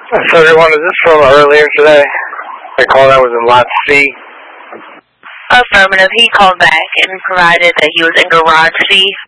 So everyone, is this from earlier today? I called, I was in lot C. Affirmative. He called back and provided that he was in garage C.